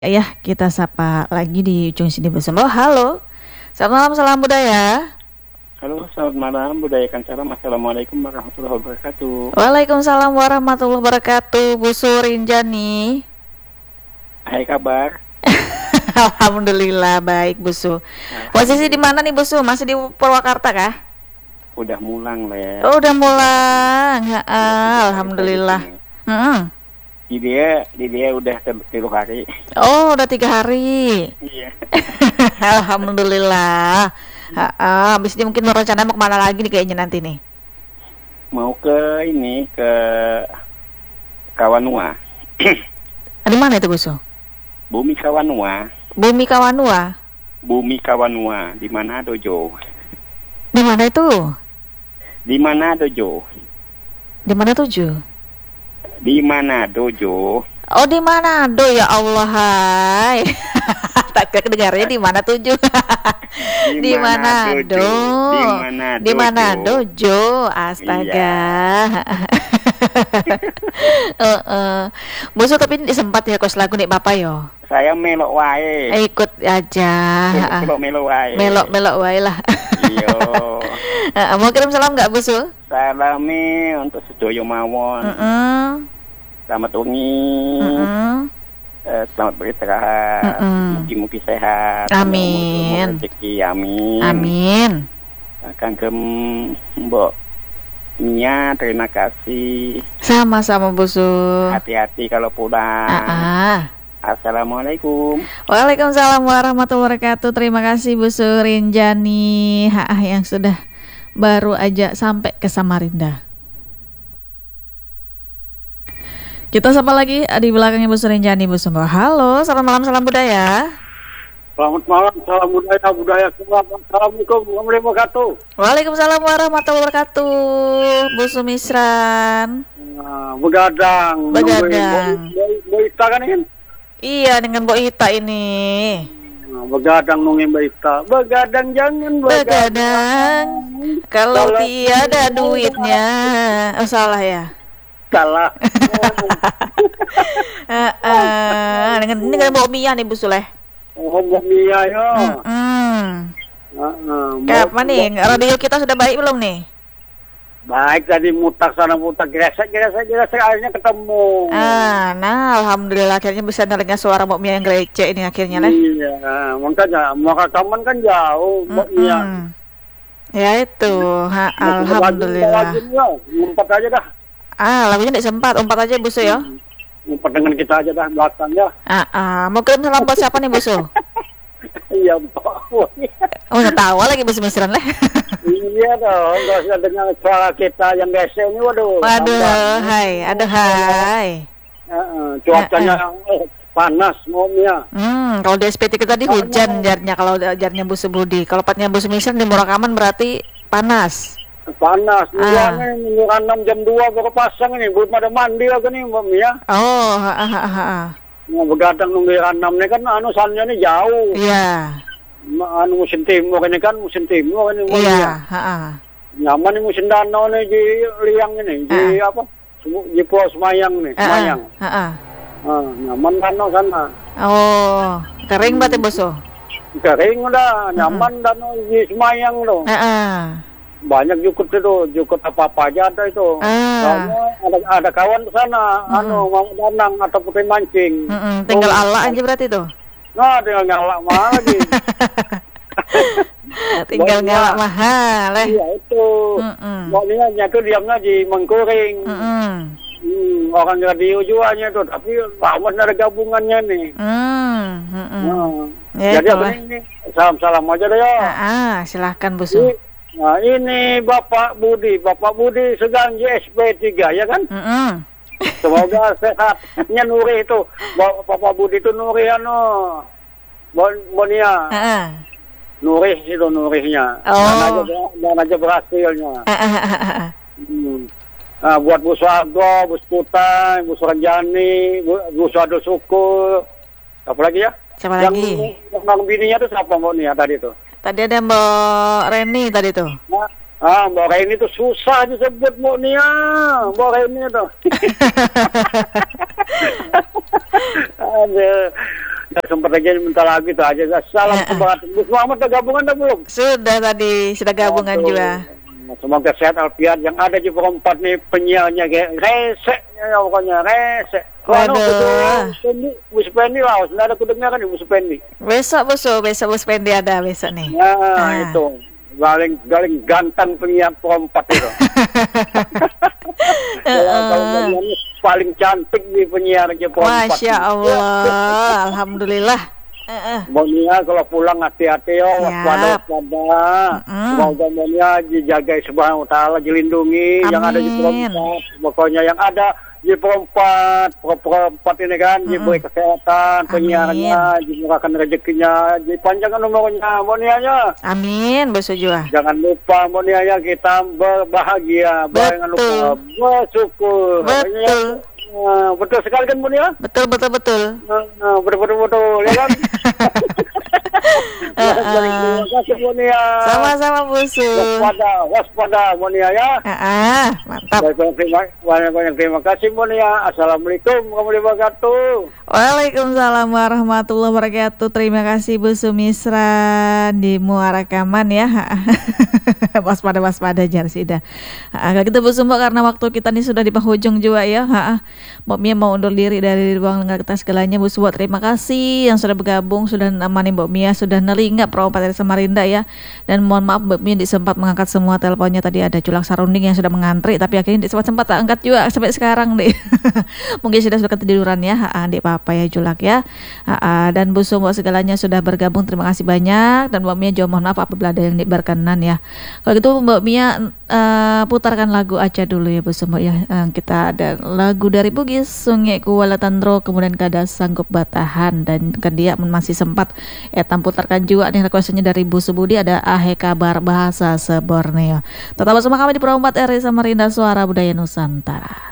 Ya, kita sapa lagi di ujung sini bersama. Oh, halo. Selamat malam, salam budaya. Halo, selamat malam. Budayakan salam. Assalamualaikum warahmatullahi wabarakatuh. Waalaikumsalam warahmatullahi wabarakatuh. Bu Surinjani. Hai, kabar? Alhamdulillah baik, Bu Su. Posisi di mana nih, Bu Su? Masih di Purwakarta kah? Udah mulang, Le. Oh, udah mulang. Alhamdulillah. Di dia udah 3 hari. Oh, udah 3 hari. Iya. Alhamdulillah. Habis ini mungkin rencana mau kemana lagi nih kayaknya nanti nih. Mau ke Kawanua. Di mana itu, Bu Su? Bumi Kawanua. Bumi Kawanua. Bumi Kawanua. Di Manado, Jo. Di mana itu? Di Manado, Jo. Di mana tuh? Di Manado, Jo. Oh, di Manado, ya Allah, hai. Tak kedengarannya di mana tujuh? Di Manado. Di Manado, Jo. Astaga. Musuh tapi sempat ya kos lagu nih Bapak yo. Saya melok wae. Ikut aja. Melok wae. Melok wae lah. Iyo. Mau kirim salam nggak Busu? Salami untuk sedoyo mawon. Selamat wengi. Selamat beristirahat. Mugi-mugi sehat. Amin. Rezeki, amin. Amin. Kangkem Mbok Mia, terima kasih. Sama-sama Busu. Hati-hati kalau pulang. Assalamualaikum. Waalaikumsalam warahmatullahi wabarakatuh. Terima kasih Bu Surinjani yang sudah baru aja sampai ke Samarinda. Kita sapa lagi di belakangnya Bu Surinjani, Bu Sumbo. Halo, selamat malam, salam budaya. Selamat malam, salam budaya. Assalamualaikum warahmatullahi wabarakatuh. Waalaikumsalam warahmatullahi wabarakatuh. Bu Sumisran. Begadang. Mbak Ita kan ini? Iya, dengan Bu Ita ini. Begadang nungguin Mbak Ita. Begadang jangan begadang. Kalau tiada duitnya. Oh, salah ya? Salah. Dengan ini kan Bu Mia nih Bu Suleh. Oh, Mbak Mia ya. Kapan nih? Radio kita sudah baik belum nih? Baik, tadi mutak sana mutak gesek akhirnya ketemu. Nah alhamdulillah akhirnya bisa dengar suara Mbak Mia yang gerecek ini akhirnya lah. Iya, makanya mau rekaman kan jauh Mbak Mia. Ya itu, alhamdulillah. Umpat aja dah. Lagunya tidak sempat, umpat aja Bu Su ya. Umpat dengan kita aja dah belakangnya. Mau kirim salam buat siapa nih Bu Su? Iya, Mbak. Nggak tahu lagi Bu Sumisran lah. Iya dong, nggak usah dengar suara kita yang biasa ini, waduh. Hai. Cuacanya panas, ngomnya. Kalau di SPT kita tadi hujan jarnya, kalau jarnya Bu Subudi. Kalau patnya Bu Sumisran di Murakaman berarti panas. Panas, minggu 6 jam 2 baru pasang ini, belum ada mandi lagi nih Mbak Mia. Begadang nunggu 6 nih kan sannya nih jauh. Iya. Musim timur ini kan Iya. Nyaman nih musim danau nih di liang ini, di apa? Di Pulau Semayang nih, Semayang. Nyaman danau sana. Oh, kering berarti Boso? Kering udah, nyaman danau di Semayang loh. Banyak jukut apa aja ada itu. Ada kawan di sana, mau danang atau pakai mancing. Tinggal ala aja berarti tuh. Nah, tinggal ngalak mahal lagi. Tinggal ngalak mahal Iya itu. Pokoknya tuh diamnya di Mengkuring. Orang radio jualnya tuh, tapi lawan ada gabungannya nih. Jadi apa ini? Salam-salam aja deh ya. Silahkan Bu Su. Nah ini Bapak Budi Seganji SP3 ya kan? Semoga sehat. Nuri itu Bapak Budi itu Nuri Bonia. Nuri itu Nurihnya. Dan aja berhasilnya. Buat Bu Suardo, Bu Sputai, Bu Suranjani, Bu Suardo Suku. Apa lagi ya? Siapa lagi? Yang bininya itu siapa Mbak Nia tadi tuh? Tadi ada Mbak Reni tadi tuh. Mbak Reni itu susah disebut Mbak Nia. Mbak Reni itu. Nggak sempat aja minta lagi tuh aja. Salam semangat. Bu Muhammad udah gabungan dah belum? Sudah tadi, sudah gabungan juga. Semoga sehat alfiat. Yang ada di perempat nih penyiarnya kayak rese ya pokoknya rese. Waduh. Bu Supendi lah, sudah ada kedengaran di Bu Supendi. Besok Bu Supendi ada besok nih. Itu paling ganteng penyiar perempat itu. Kalau paling cantik di penyiar perempat. Masya Allah, alhamdulillah. Monia kalau pulang hati-hati yo, waspada. Semoga Monia dijaga Subhanahu wa taala, dilindungi. Yang ada di perempat, pokoknya yang ada di perempat ini kan diberi kesehatan, penyiarnya, dimurahkan rezekinya, dipanjangkan umurnya, Monianya. Amin, bersyukur. Jangan lupa Monianya kita berbahagia, jangan lupa bersyukur. Betul. Betul sekali kan Monia? Betul. Betul ya kan? Terima kasih Monia. Sama-sama Busu. Waspada Monia ya. Mantap. Banyak terima kasih Monia. Assalamualaikum warahmatullahi wabarakatuh. Waalaikumsalam warahmatullahi wabarakatuh. Terima kasih Bu Sumisra di Muarakaman ya. waspada Jarsida. Kalau gitu Bu Sumbo, karena waktu kita ini sudah di penghujung juga ya. Mbak Mia mau undur diri dari ruang dengar kita segalanya. Bu Sumbo terima kasih yang sudah bergabung, sudah nemani Mbak Mia, sudah nelinga perompat dari Samarinda ya. Dan mohon maaf Mbak Mia disempat mengangkat semua teleponnya, tadi ada Julak Sarunding yang sudah mengantri tapi akhirnya sempat tak angkat juga sampai sekarang deh. Mungkin sudah ketiduran ya. Adik Papa ya Julak ya. Dan Bu Sumbo segalanya sudah bergabung, terima kasih banyak. Dan Mbak Mia juga mohon maaf apabila ada yang berkenan ya. Kalau gitu Mbak Mia putarkan lagu aja dulu ya Bu Sumbo ya. Kita ada lagu dari Bugis Sungai Kualatandro, kemudian Kada Sanggup Batahan, dan dia masih sempat putarkan juga nih requestnya dari Bu Subudi, ada Ahe Kabar Bahasa Seborneo. Tetap bersama kami di Perompat RRI Samarinda, Suara Budaya Nusantara.